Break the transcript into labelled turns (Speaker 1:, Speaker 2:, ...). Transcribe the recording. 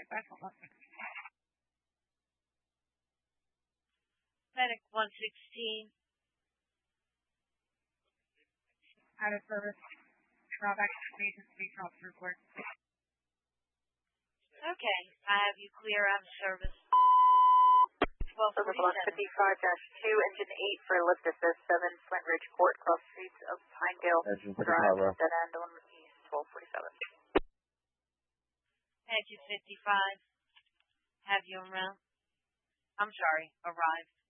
Speaker 1: Medic 116.
Speaker 2: Out of service. Drawback agency cross report.
Speaker 1: Okay, I have you clear out of service.
Speaker 3: Service Block 55-2, Engine 8 for lift assist 7, Flint Ridge Court, cross streets of Pinedale Drive, dead end on East 1247.
Speaker 1: Engine 55, have you around? I'm sorry, arrived.